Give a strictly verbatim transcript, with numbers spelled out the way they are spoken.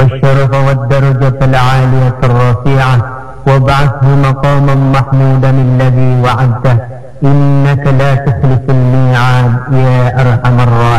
والشرف والدرجة العالية الرفيعة، وابعثه مقاما محمودا الذي وعدته، إنك لا تخلف الميعاد يا أرحم الراحمين.